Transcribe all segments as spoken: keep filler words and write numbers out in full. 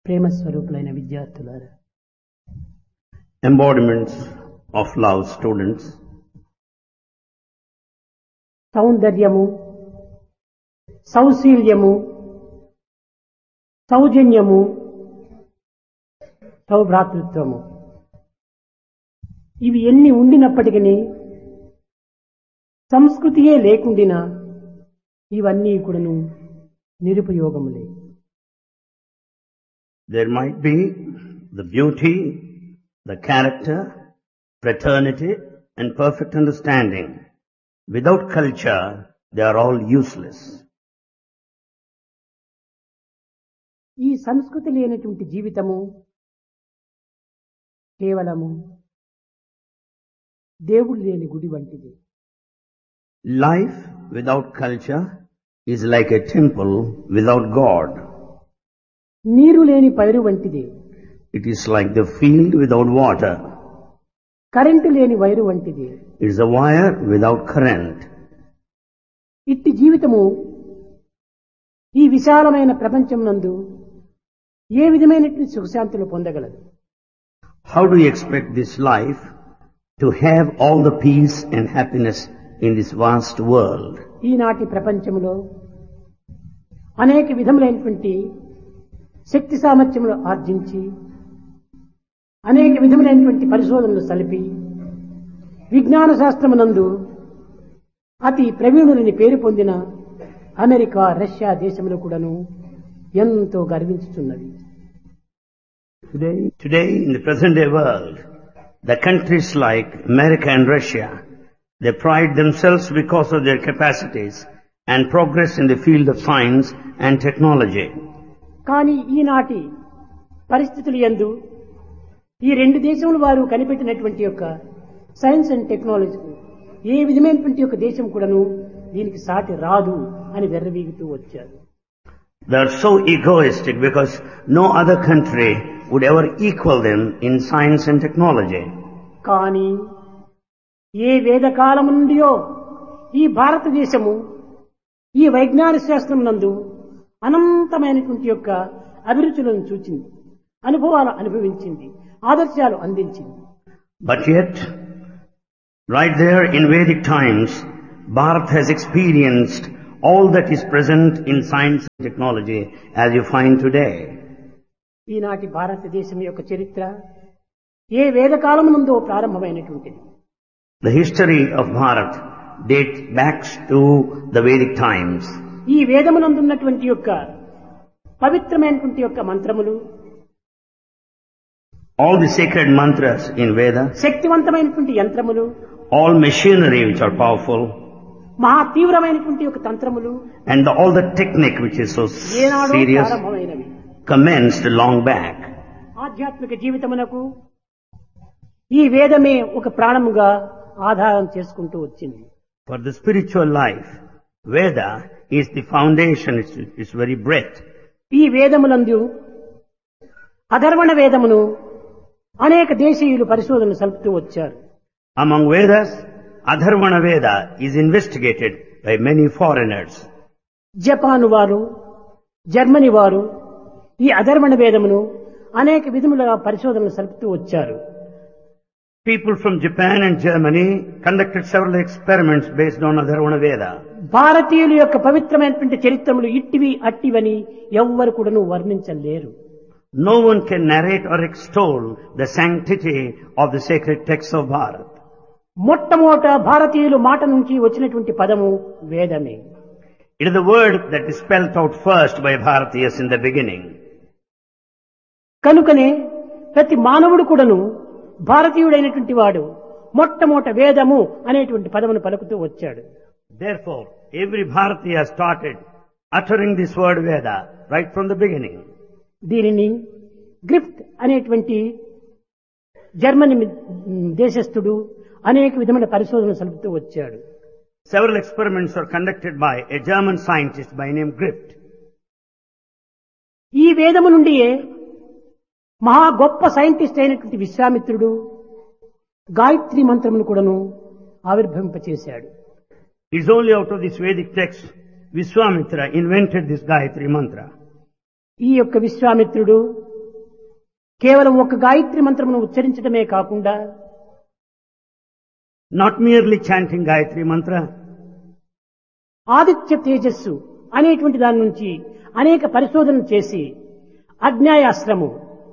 ప్రేమ స్వరూపులైన విద్యార్థులారా, embodiments of love students, సౌందర్యము, సౌశీల్యము, సౌజన్యము, సౌభ్రాతృత్వము ఇవి ఎన్ని ఉండినప్పటికీ సంస్కృతియే లేకుండినా ఇవన్నీ కూడాను నిరుపయోగములే. there might be the beauty, the character, fraternity and perfect understanding. Without culture, they are all useless. ఈ సంస్కృతి లేనటువంటి జీవితము కేవలము దేవుడు లేని గుడి వంటిది. Life without culture is like a temple without God. నీరు లేని పైరు వంటిది. It is like the field without water. Current లేని వైరు వంటిది. It is a wire without current. ఇట్టి జీవితము ఈ విశాలమైన ప్రపంచం నందు ఏ విధమైనటువంటి సుఖశాంతులు పొందగలదు? How do you expect this life to have all the peace and happiness in this vast world? ఈనాటి ప్రపంచంలో అనేక విధములైనటువంటి శక్తి సామర్థ్యములు ఆర్జించి అనేక విధములైనటువంటి పరిశోధనలు సలిపి విజ్ఞాన శాస్త్రమునందు అతి ప్రవీణులని పేరు పొందిన అమెరికా, రష్యా దేశములు కూడాను ఎంతో గర్వించుచున్నవి. Today, today in the present day world, the countries like America and Russia, they pride themselves because of their capacities and progress in the field of science and technology. కానీ ఈనాటి పరిస్థితులు యందు ఈ రెండు దేశముల వారు కనిపెట్టినటువంటి యొక్క సైన్స్ అండ్ టెక్నాలజీ ఏ విధమైనటువంటి యొక్క దేశం కూడాను దీనికి సాటి రాదు అని వెర్రవీగుతూ వచ్చారు. They are so egoistic because no other country would ever equal them in science and technology. కానీ ఏ వేదకాలము నుండియో ఈ భారతదేశము ఈ వైజ్ఞానిక శాస్త్రం నందు అనంతమైనటువంటి యొక్క అభిరుచులను చూచింది, అనుభవాలు అనుభవించింది, ఆదర్శాలు అందించింది. But yet, right there in Vedic times, Bharat has experienced all that is present in science and technology as you find today. ఈనాటి భారతదేశం యొక్క చరిత్ర ఏ వేదకాలమునందో ప్రారంభమైనటువంటిది. The history of Bharat dates back to the Vedic times. ఈ వేదమునందున్నటువంటి యొక్క పవిత్రమైనటువంటి యొక్క మంత్రములు, all the sacred mantras in Veda, శక్తివంతమైనటువంటి యంత్రములు, all machinery which are powerful, మహా తీవ్రమైనటువంటి యొక్క తంత్రములు, and the, all the technique which is so ఏనాడో serious ప్రారంభమైనవి. commenced long back. ఆధ్యాత్మిక జీవితమునకు ఈ వేదమే ఒక ప్రాణముగా ఆధారం చేసుకుంటూ వచ్చింది. For the spiritual life, Veda is the foundation, it's, it's very breath. ఈ వేదములందు అధర్వణ వేదమును అనేక దేశీయులు పరిశోధనలు సలుపుతూ వచ్చారు. Among Vedas, Adharvana Veda is investigated by many foreigners. Japan వారు, జర్మనీ వారు ఈ అధర్వణ వేదమును అనేక విధములుగా పరిశోధనలు సలుపుతూ వచ్చారు. People from Japan and Germany conducted several experiments based on Adharvana Veda. భారతీయుల యొక్క పవిత్రమైనటువంటి చరిత్రములు ఇట్టివి అట్టివని ఎవ్వరు కూడాను వర్ణించలేరు. No one can narrate or extol the sanctity of the sacred texts of Bharat. మొట్టమొదట భారతీయులు మాట నుంచి వచ్చినటువంటి పదము వేదమే. It is the word that is spelt out first by Bharatiyas in the beginning. కనుకనే ప్రతి మానవుడు కూడాను భారతీయుడైనటువంటి వాడు మొట్టమొదట వేదము అనేటువంటి పదమును పలుకుతూ వచ్చాడు. Therefore, every Bharatiya started uttering this word Veda right from the beginning. దీనిని గ్రిఫ్ట్ అనేటువంటి జర్మనీ దేశస్థుడు అనేక విధమైన పరిశోధనలు సలుపుతూ వచ్చాడు. Several experiments were conducted by a German scientist by name Grift. ఈ వేదము నుండియే మహా గొప్ప సైంటిస్ట్ అయినటువంటి విశ్వామిత్రుడు గాయత్రి మంత్రమును కూడాను ఆవిర్భవింపచేశాడు. It's only out of this Vedic text Vishwamitra invented this Gayatri mantra. ఈ యొక్క విశ్వామిత్రుడు కేవలం ఒక గాయత్రి మంత్రమును ఉచ్చరించడమే కాకుండా not merely chanting Gayatri Mantra, Aditya తేజస్సు అనేటువంటి దాని నుంచి అనేక పరిశోధనలు చేసి అజ్ఞాయాస్త్రము,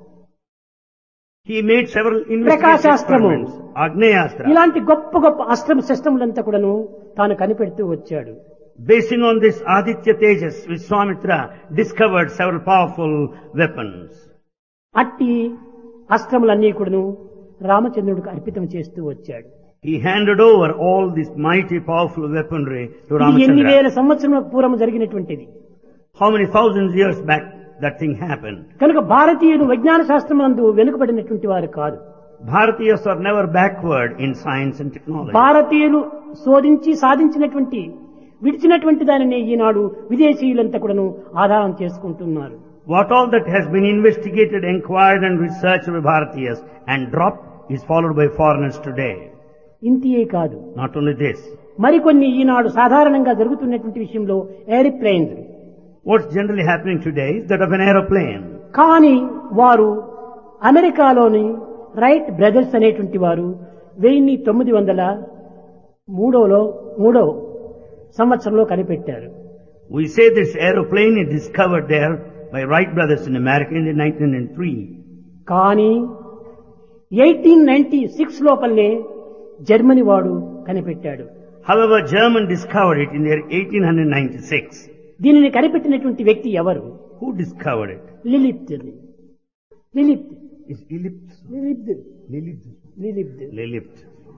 he made several investigative ప్రకాశాస్త్రము, experiments, Agneyastra. ఇలాంటి గొప్ప గొప్ప అస్త్రం సిస్టములంతా కూడాను తాను కనిపెడుతూ వచ్చాడు. Basing on this Aditya Tejas, Vishwamitra discovered several powerful weapons. అట్టి అస్త్రములన్నీ కూడాను రామచంద్రుడికి అర్పితం చేస్తూ వచ్చాడు. He handed over all this mighty powerful weaponry to ఇది ఎన్ని Ramachandra. వేల సంవత్సరముల పూర్వం జరిగినటువంటిది. How many thousands years back that thing happened? కనుక భారతీయులు విజ్ఞాన శాస్త్రమునందు వెనుకబడినటువంటి వారు కాదు. Bharatiyas are never backward in science and technology. భారతీయులు శోధించి సాధించినటువంటి విడిచినటువంటి దానిని ఈనాడు విదేశీయులంతా కూడాను ఆధారం చేసుకుంటున్నారు. What all that has been investigated, inquired and researched by Bharatiyas and dropped is followed by foreigners today. ఇంతియే కాదు, Not only this. మరికొన్ని ఈనాడు సాధారణంగా జరుగుతున్నటువంటి విషయంలో airplanes. What's generally happening today is that of an aeroplane. కానీ వారు అమెరికాలోని right brothers అనేటువంటి వారు వెయ్యి తొమ్మిది వందల మూడోలో మూడో సంవత్సరంలో కనిపెట్టారు. We say this aeroplane is discovered there by Wright brothers in America in the nineteen oh three. కానీ ఎయిటీన్ నైన్టీ సిక్స్ లోపలనే జర్మనీ వాడు కనిపెట్టాడు. However, German discovered it in the year eighteen ninety-six. దీనిని కనిపెట్టినటువంటి వ్యక్తి ఎవరు? Who discovered it? లిలిప్త్. లిలిప్త్ Is Lilith. లిలిప్త్ Lilith. లిలిప్త్ Lilith.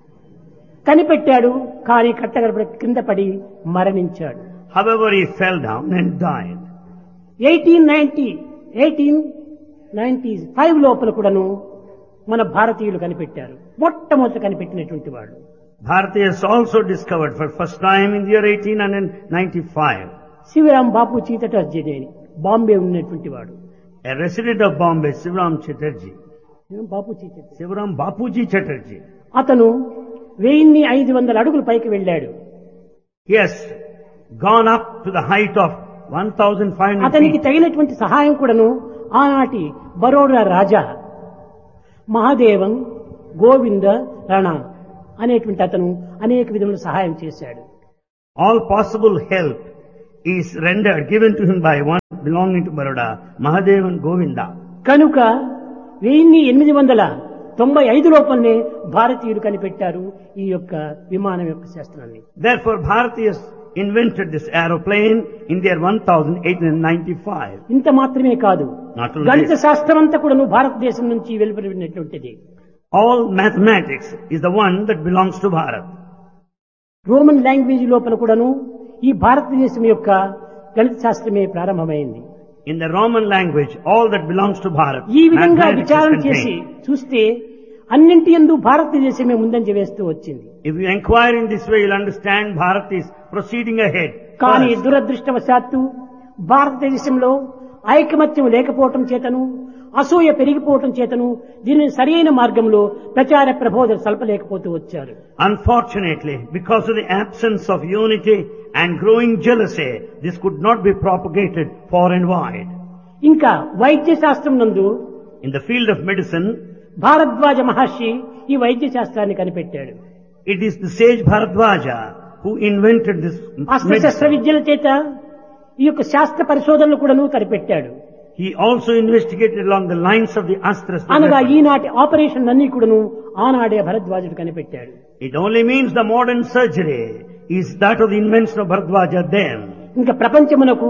కనిపెట్టాడు. కానీ కట్టగడపడి కింద పడి మరణించాడు. However, he fell down and died. Eighteen ninety eighteen ninety five లోపల కూడాను మన భారతీయులు కనిపెట్టారు. మొట్టమొదటి కనిపెట్టినటువంటి వాడు Bharatiyas also discovered for first time in the year eighteen ninety-five. Sivaram బాపు చీతటర్జీ అని బాంబే ఉన్నటువంటి వాడు. A resident of Bombay, Sivaram Chatterjee. Bapu చీతటర్జీ Sivaram Bapuji Chatterjee. అతను వెయ్యిన్ని ఐదు వందల అడుగులు పైకి వెళ్ళాడు. He has gone up to the height of one thousand five hundred అతనికి feet. తగినటువంటి సహాయం కూడాను ఆనాటి బరోడా రాజా మహాదేవన్ గోవింద రణ అనేటువంటి అతను అనేక విధముల సహాయం చేశాడు. All possible help is rendered, given to him by one belonging to Baroda, Mahadevan Govinda. కనుక వెయ్యి ఎనిమిది వందల తొంభై ఐదు లోపలనే భారతీయులు కనిపెట్టారు ఈ యొక్క విమానం యొక్క శాస్త్రాన్ని. Therefore, Bharatiyas invented this aeroplane in the year eighteen ninety-five. ఇంత మాత్రమే కాదు, Not only గణిత this, శాస్త్రం అంతా కూడాను భారతదేశం నుంచి వెలువడినటువంటిది. all mathematics is the one that belongs to Bharat. Roman language లోపల కూడాను ఈ భారతదేశం యొక్క గణిత శాస్త్రమే ప్రారంభమైంది. In the Roman language, all that belongs to Bharat, ఈ విధంగా mathematics is విచారణ చేసి contained. చూస్తే అన్నింటి యందు భారతదేశమే ముందంజ వేస్తూ వచ్చింది. If you inquire in this way, you'll understand Bharat is proceeding ahead. కానీ first. దురదృష్టవశాత్తు భారతదేశంలో ఐకమత్యం లేకపోవటం చేతను అసూయ పెరిగిపోవటం చేతను దీనిని సరైన మార్గంలో ప్రచార ప్రబోధన సల్పలేకపోతూ వచ్చారు. Unfortunately, because of the absence of unity and growing jealousy, this could not be propagated far and wide. ఇంకా వైద్య శాస్త్రం నందు In the field of medicine, Bharadwaj మహర్షి ఈ వైద్య శాస్త్రాన్ని కనిపెట్టాడు. it is the sage Bharadwaja who invented this అస్త్రశస్త్ర medicine. విద్యల చేత ఈ యొక్క శాస్త్ర పరిశోధనలు కూడాను కనిపెట్టాడు. He also investigated along the lines of the astras. the అనగా weapons. ఈనాటి ఆపరేషన్ అన్ని కూడాను ఆనాడే భరద్వాజుడు కనిపెట్టాడు. It only means the modern surgery is that of the invention of Bharadwaja then. ఇంకా ప్రపంచమునకు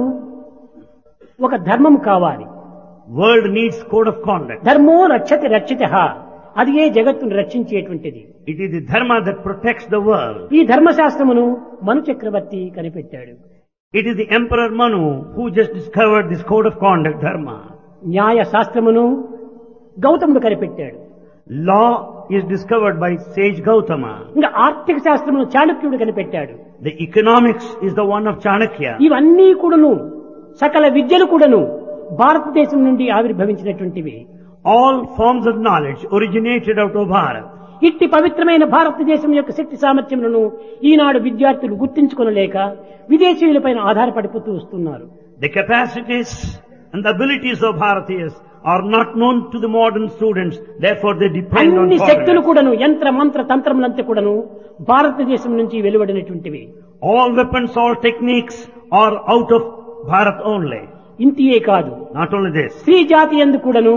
ఒక ధర్మం కావాలి. World needs code of conduct. ధర్మో రక్షతి రక్షిత, అది ఏ జగత్తును రక్షించేటువంటిది. It is the dharma that protects the world. ఈ ధర్మశాస్త్రమును మను చక్రవర్తి కనిపెట్టాడు. It is the Emperor Manu who just discovered this code of conduct, dharma. న్యాయ శాస్త్రమును గౌతముడు కనిపెట్టాడు. Law is discovered by sage Gautama. ఇంకా ఆర్థిక శాస్త్రమును చాణక్యుడు కనిపెట్టాడు. The economics is the one of Chanakya. ఇవన్నీ కూడాను సకల విద్యలు కూడాను భారతదేశం నుండి ఆవిర్భవించినటువంటివి. All forms of knowledge originated out of Bharat. ఇట్టి పవిత్రమైన భారతదేశం యొక్క శక్తి సామర్థ్యములను ఈనాడు విద్యార్థులు గుర్తించుకొనలేక విదేశీయులపైన ఆధారపడిపోతూ వస్తున్నారు. The capacities and the abilities of Bharatiyas are not known to the modern students, therefore they depend on అన్ని శక్తులు foreigners. కూడాను యంత్ర మంత్ర తంత్రములంతా కూడాను భారతదేశం నుంచి వెలువడినటువంటివి. All weapons, all techniques are out of Bharat only. ఇంతియే కాదు, Not only this, స్త్రీ జాతి యందు కూడాను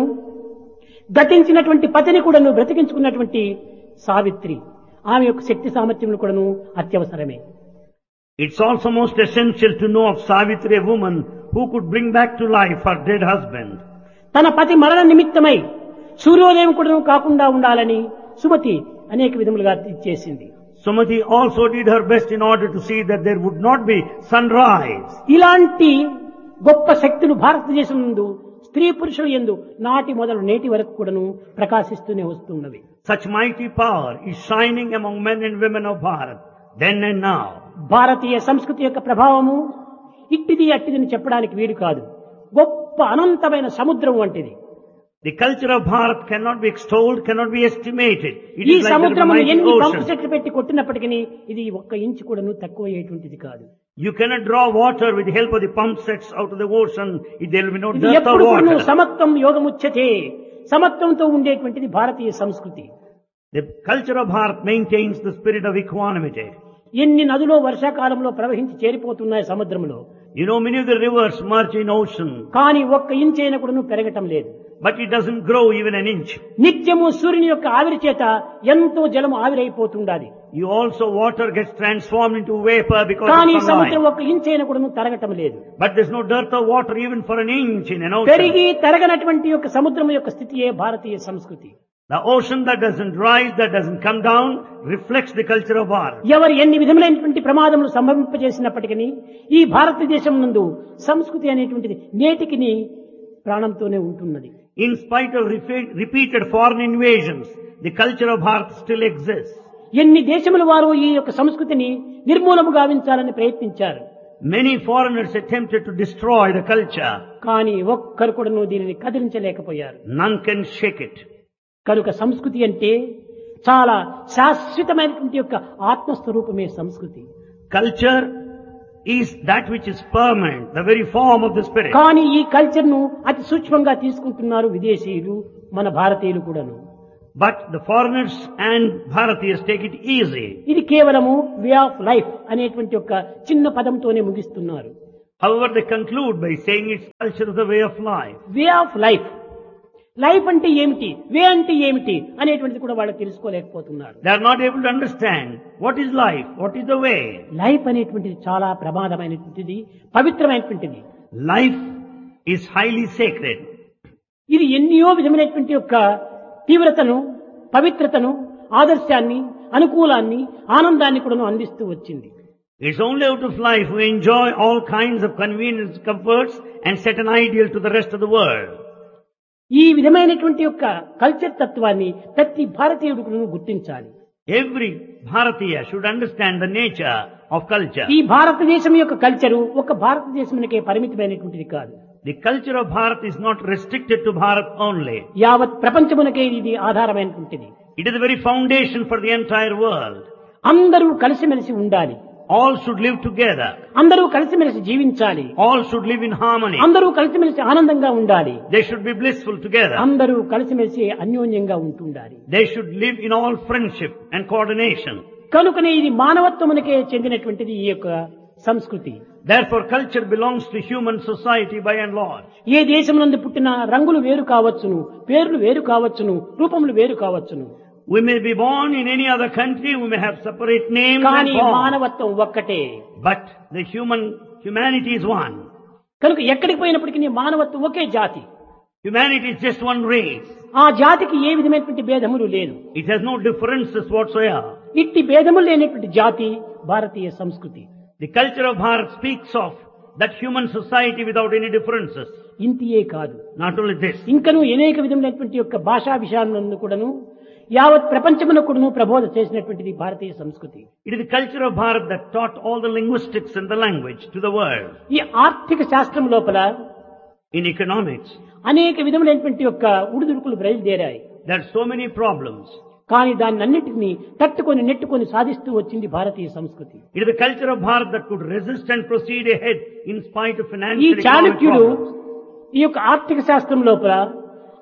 గతించినటువంటి పతిని కూడాను బ్రతికించుకున్నటువంటి సావిత్రి, ఆమె యొక్క శక్తి సామర్థ్యములు కూడాను అత్యవసరమే. it's also most essential to know of Savitri, a woman who could bring back to life her dead husband. తన పతి మరణ నిమిత్తమై సూర్యోదయం కూడాను కాకుండా ఉండాలని సుమతి అనేక విధములుగా చేసింది. Sumati also did her best in order to see that there would not be sunrise. ఇలాంటి గొప్ప శక్తులు భారతదేశం నందు స్త్రీ పురుషుల యందు నాటి మొదలు నేటి వరకు కూడాను ప్రకాశిస్తూనే వస్తున్నవి. Such mighty power is shining among men and women of Bharat, then and now. భారతీయ సంస్కృతి యొక్క ప్రభావము ఇట్టిది అట్టిదని చెప్పడానికి వీలు కాదు. గొప్ప అనంతమైన సముద్రం వంటిది. The culture of Bharat cannot be extolled, cannot be estimated. It ఈ is like the సముద్రమును mighty ఎన్ని పంపు ocean. సెట్లు పెట్టి కొట్టినప్పటికీ ఇది ఒక్క ఇంచు కూడాను తక్కువ అయ్యేటువంటిది కాదు. You cannot draw water with the help of the pump sets out of the ocean. There will be no ఇది dearth of ఎప్పుడు కూడాను water. సమత్వం యోగముచ్యతే, సమత్వంతో ఉండేటువంటిది భారతీయ సంస్కృతి. The culture of Bharat maintains the spirit of equanimity. ఎన్ని నదులో వర్షాకాలంలో ప్రవహించి చేరిపోతున్నాయి సముద్రంలో, You know, many of the rivers merge in ocean, కానీ ఒక్క ఇంచైనా కూడాను పెరగటం లేదు. but it doesn't grow even an inch. నిత్యము సూర్యుని యొక్క ఆవిరి చేత ఎంతో జలం ఆవిరైపోతుండాలి, You also, water gets transformed into vapor because కానీ of సముద్రం sunlight. ఒక్క ఇంచైనా కూడాను తరగటం లేదు. But there's no dearth of water even for an inch in an ocean. పెరిగి తరగనటువంటి యొక్క సముద్రం యొక్క స్థితియే భారతీయ సంస్కృతి. The ocean that doesn't rise, that doesn't come down, reflects the culture of Bharat. ఎవరు ఎన్ని విధములైనటువంటి ప్రమాదములు సంభవింపజేసినప్పటికీ ఈ భారతదేశం నందు సంస్కృతి అనేటువంటిది నేటికి ప్రాణంతోనే ఉంటున్నది. In spite of refe- repeated foreign invasions, the culture of Bharat still exists. ఎన్ని దేశముల వారు ఈ యొక్క సంస్కృతిని నిర్మూలము గావించాలని ప్రయత్నించారు, Many foreigners attempted to destroy the culture. కానీ ఒక్కరు కూడాను దీనిని కదిలించలేకపోయారు. None can shake it. కనుక సంస్కృతి అంటే చాలా శాశ్వతమైనటువంటి యొక్క ఆత్మస్వరూపమే సంస్కృతి. Culture is that which is permanent, the very form of the spirit. కానీ ఈ కల్చర్ ను అతి సూక్ష్మంగా తీసుకుంటున్నారు విదేశీయులు, మన భారతీయులు కూడాను. But the foreigners and Bharatiyas take it easy. ఇది కేవలము వే ఆఫ్ లైఫ్ అనేటువంటి ఒక చిన్న పదంతోనే ముగిస్తున్నారు. However, they conclude by saying it's culture is the way of life. Way of life, life అంటే ఏమిటి, వే అంటే ఏమిటి అనేటువంటిది కూడా వాళ్ళు తెలుసుకోలేకపోతున్నారు. They are not able to understand what is life, what is the way. Life అనేటువంటిది చాలా ప్రమాదమైనటువంటిది, పవిత్రమైనటువంటిది. Life is highly sacred. ఇది ఎన్నో విధమైనటువంటి యొక్క తీవ్రతను, పవిత్రతను, ఆదర్శాన్ని, అనుకూలాన్ని, ఆనందాన్ని కూడా అందిస్తూ వచ్చింది. It's only out of life we enjoy all kinds of convenience, comforts and set an ideal to the rest of the world. ఈ విధమైనటువంటి యొక్క కల్చర్ తత్వాన్ని ప్రతి భారతీయుడు గుర్తించాలి. Every Bharatiya should understand the nature of culture. ఈ భారతదేశం యొక్క కల్చరు ఒక భారతదేశమునికే పరిమితమైనటువంటిది కాదు. The culture of Bharat is not restricted to Bharat only. యావత్ ప్రపంచమునకే ఇది ఆధారమైనటువంటిది. It is the very foundation for the entire world. అందరూ కలిసిమెలిసి ఉండాలి, All should live together. అందరూ కలిసిమెలిసి జీవించాలి, All should live in harmony. అందరూ కలిసిమెలిసి ఆనందంగా ఉండాలి, They should be blissful together. అందరూ కలిసిమెలిసి అన్యోన్యంగా ఉంటుండాలి. They should live in all friendship and coordination. కనుకనే ఇది మానవత్వమునకే చెందినటువంటిది ఈ యొక్క సంస్కృతి. Therefore, culture belongs to human society by and large. ఏ దేశమునందు పుట్టిన రంగులు వేరు కావచ్చును, పేర్లు వేరు కావచ్చును, రూపములు వేరు కావచ్చును, We may be born in any other country, we may have separate names and కానీ forms, మానవత్వం ఒక్కటే. but the human humanity is one. కనుక ఎక్కడికి పోయినప్పటికీ మానవత్వం ఒకే జాతి. Humanity is just one race. ఆ జాతికి ఏ విధమైనటువంటి భేదములు లేదు. It has no differences whatsoever. ఇట్టి భేదములు లేనటువంటి జాతి భారతీయ సంస్కృతి. The culture of Bharat speaks of that human society without any differences. ఇంతియే కాదు, Not only this, ఇంకను అనేక విధమైనటువంటి యొక్క భాషా విషయాలను కూడాను యావత్ ప్రపంచమునకు కూడాను ప్రబోధ చేసినటువంటిది భారతీయ సంస్కృతి. it is the culture of Bharat that taught all the linguistics and the language to the world. ఈ ఆర్థిక శాస్త్రం లోపల In economics, అనేక విధములైనటువంటి యొక్క ఉడుదుడుకులు బయలుదేరాయి. there are so many problems. కానీ దాన్ని అన్నిటినీ తట్టుకొని నెట్టుకొని సాధిస్తూ వచ్చింది భారతీయ సంస్కృతి. It is the culture of Bharat that could resist and proceed ahead in spite of ఈ financial economic చాణక్యుడు problems. ఈ యొక్క ఆర్థిక శాస్త్రం లోపల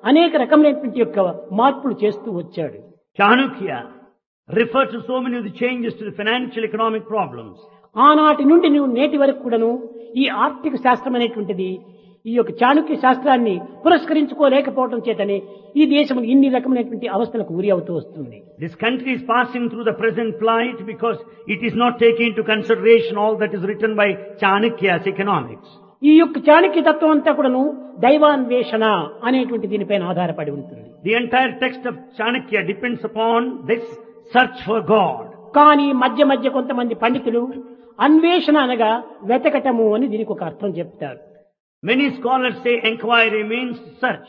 అనేక రకమైనటువంటి యొక్క మార్పులు చేస్తూ వచ్చాడు. Chanukya referred to so many of the changes to the financial economic problems. ఆనాటి నుండి నువ్వు నేటి వరకు కూడాను ఈ ఆర్థిక శాస్త్రం అనేటువంటిది ఈ యొక్క చాణక్య శాస్త్రాన్ని పురస్కరించుకోలేకపోవడం చేతనే ఈ దేశం ఇన్ని రకమైనటువంటి అవస్థలకు గురి అవుతూ వస్తుంది. This country is passing through the present plight because it is not taking into consideration all that is written by Chanukya's economics. ఈ యొక్క చాణక్య తత్వం అంతా కూడాను దైవాన్వేషణ అనేటువంటి దీనిపైన ఆధారపడి ఉంటుంది. The entire text of Chanukya depends upon this search for God. కానీ మధ్య మధ్య కొంతమంది పండితులు అన్వేషణ అనగా వెతకటము అని దీనికి ఒక అర్థం చెప్తారు. Many scholars say inquiry means search.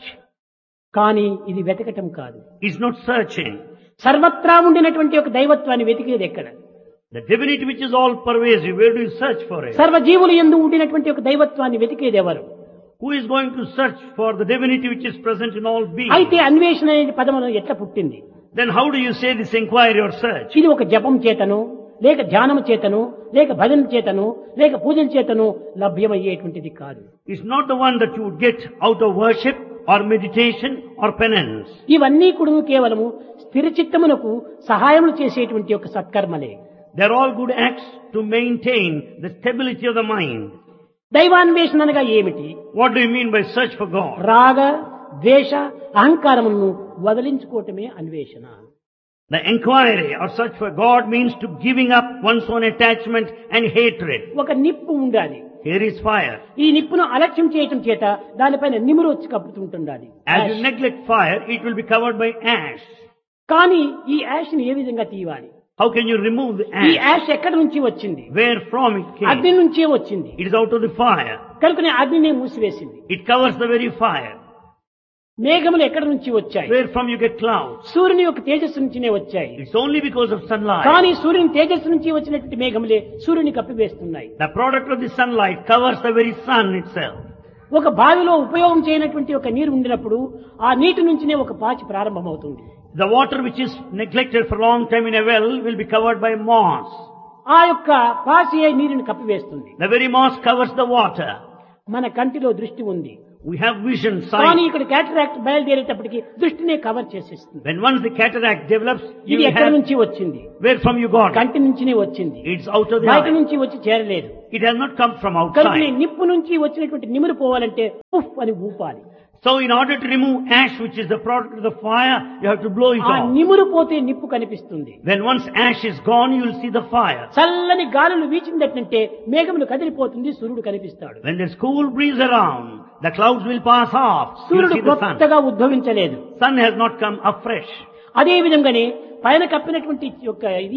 కానీ ఇది వెతకటం కాదు. It's not searching. సర్వత్రా ఉండినటువంటి ఒక దైవత్వాన్ని వెతికేది ఎక్కడ? The divinity which is all pervasive, where do you search for it? సర్వజీవులు యందు ఉండినటువంటి ఒక దైవత్వాన్ని వెతికేది ఎవరు? Who is going to search for the divinity which is present in all beings? అయితే అన్వేషణ అనే పదమును ఎట్లా పుట్టింది? Then how do you say this inquiry or search? ఇది ఒక జపం చేతను లేక ధ్యానం చేతను లేక భజన చేతను లేక పూజల చేతను లభ్యమయ్యేటువంటిది కాదు. It's not the one that you would get out of worship or meditation or penance. ఇవన్నీ కూడా కేవలము స్థిర చిత్తమునకు సహాయములు చేసేటువంటి ఒక సత్కర్మలే. They're all good acts to maintain the stability of the mind. దైవాన్వేషణ అనగా ఏమిటి? What do you mean by search for God? రాగ ద్వేష అహంకారములను వదిలించుకోవటమే అన్వేషణ. The inquiry or search for God means to giving up one's own attachment and hatred. ఒక నిప్పు ఉండాలి. Here is fire. ఈ నిప్పును అలక్ష్యం చేయటం చేత దానిపైన నిమురు వచ్చి కప్పుతుంటుండాలి. As you neglect fire, it will be covered by ash. కానీ ఈ యాష్ ని ఏ విధంగా తీయాలి? How can you remove the ఈ ash? యాష్ ఎక్కడి నుంచి వచ్చింది? Where from it అగ్ని came? నుంచే వచ్చింది. It is out of the fire. కనుకనే అగ్నిని మూసివేసింది. It covers the very fire. మేఘములు ఎక్కడి నుంచి వచ్చాయి? Where from you get clouds? సూర్యుని యొక్క తేజస్సు నుంచినే వచ్చాయి. It's only because of sunlight. కానీ సూర్యుని తేజస్సు నుంచి వచ్చినటువంటి మేఘములే సూర్యుని కప్పివేస్తున్నాయి. The product of the sunlight covers the very sun itself. ఒక బావిలో ఉపయోగం చేయనటువంటి ఒక నీరు ఉండినప్పుడు ఆ నీటి నుంచినే ఒక పాచి ప్రారంభమవుతుంది. The water which is neglected for a long time in a well will be covered by moss. ఆ యొక్క పాచి నీరుని కప్పివేస్తుంది. The very moss covers the water. మన కంటిలో దృష్టి ఉంది. We have vision, కానీ sight. ఇక్కడ క్యాటరాక్ట్ బయలుదేరేటప్పటికి దృష్టినే కవర్ చేసేస్తుంది. When once the cataract develops, you ఇది will ఎక్కడి have నుంచి వచ్చింది? where from you got it. కంటి నుంచినే వచ్చింది. It's out of the బయట eye. నుంచి వచ్చి చేరలేదు. It has not come from కనుక outside. నిప్పు నుంచి వచ్చినటువంటి నిమురు పోవాలంటే ఉఫ్ అని ఊపాలి. So in order to remove ash, which is the product of the fire, you have to blow it ఆ off. నిమురు పోతే నిప్పు కనిపిస్తుంది. When once ash is gone, you will see the fire. చల్లని గాలులు వీచిందంటే మేఘములు కదిలిపోతుంది, సూర్యుడు కనిపిస్తాడు. When there's cool breeze around, the clouds will pass off. You will సూర్యుడు see the sun. కొత్తగా ఉద్భవించలేదు. Sun has not come afresh. అదే విధంగానే పైన కప్పినటువంటి యొక్క ఇది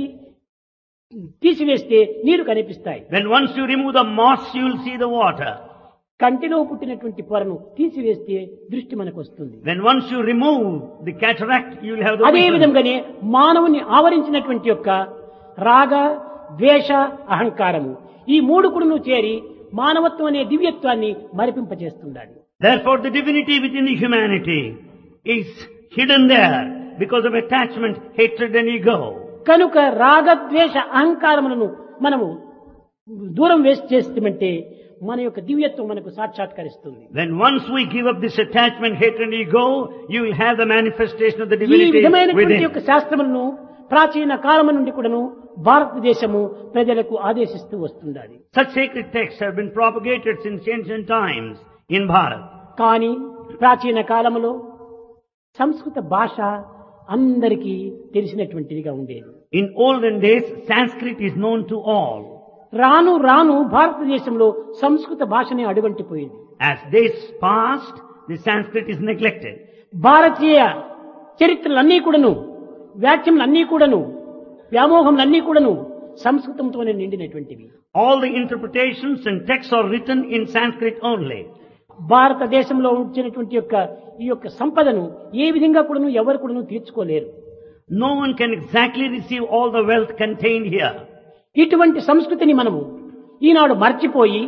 తీసివేస్తే నీరు కనిపిస్తాయి. When once you remove the moss, you will see the water. కంటిలో పుట్టినటువంటి పొరను తీసివేస్తే దృష్టి మనకు వస్తుంది. When once you remove the cataract, you will have the అదే vision. విధంగానే మానవుని ఆవరించినటువంటి యొక్క రాగ ద్వేష అహంకారము ఈ మూడు కూడాను చేరి మానవత్వం అనే దివ్యత్వాన్ని మరిపింపజేస్తుండాలి. Therefore, the divinity within the humanity is hidden there because of attachment, hatred and ego. కనుక రాగ ద్వేష అహంకారములను మనము దూరం వేసి చేస్తామంటే మన యొక్క దివ్యత్వం మనకు సాక్షాత్కరిస్తుంది. When once we give up this attachment, hatred and ego, you will have the manifestation of the ఈ divinity విధమైనటువంటి within. యొక్క శాస్త్రములను ప్రాచీన కాలము నుండి కూడాను భారతదేశము ప్రజలకు ఆదేశిస్తూ వస్తుండాలి. Such sacred texts have been propagated since ancient times in Bharat. కానీ ప్రాచీన కాలములో సంస్కృత భాష అందరికీ తెలిసినటువంటిదిగా ఉండేది. In olden days, Sanskrit is known to all. రాను రాను భారతదేశంలో సంస్కృత భాషనే అడుగంటిపోయింది. As days passed, the Sanskrit is neglected. భారతీయ చరిత్రలన్నీ కూడాను వ్యాఖ్యములన్నీ కూడాను వ్యామోహములన్నీ కూడాను సంస్కృతంతోనే నిండినటువంటివి. All the interpretations and texts are written in Sanskrit only. భారతదేశంలో ఉంచినటువంటి యొక్క ఈ యొక్క సంపదను ఏ విధంగా కూడాను ఎవరు కూడాను తీర్చుకోలేరు. No one can exactly receive all the wealth contained here. ఇటువంటి సంస్కృతిని మనము ఈనాడు మర్చిపోయి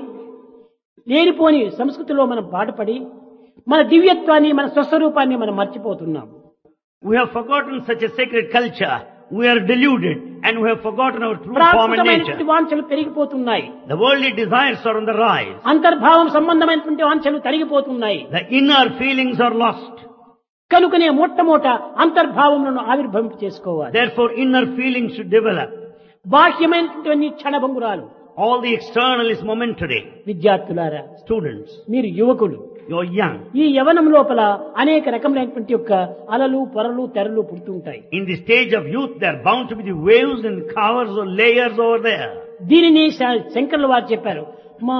లేనిపోని సంస్కృతిలో మనం పాటుపడి మన దివ్యత్వాన్ని మన స్వస్వరూపాన్ని మనం మర్చిపోతున్నాం. We have forgotten such a sacred culture. We are deluded and we have forgotten our true form and ప్రాకృతమైనటువంటి nature. వాంఛలు పెరిగిపోతున్నాయి. The worldly desires are on the rise. అంతర్భావం సంబంధమైనటువంటి వాంఛలు తరిగిపోతున్నాయి. The inner feelings are lost. కనుకనే మొట్టమొదట అంతర్భావములను ఆవిర్భవింప చేసుకోవాలి. Therefore, inner feelings should develop. బాహ్యమైనటువంటి క్షణభంగురాలు. All the external is momentary. విద్యార్థులారా, Students, మీరు యువకులు. you're young. ఈ యవనం లోపల అనేక రకములైనటువంటి యొక్క అలలు పొరలు తెరలు పుడుతూ ఉంటాయి. In the stage of youth, there are bound to be the waves and covers or layers over there. దీనిని శంకరుల వారు చెప్పారు.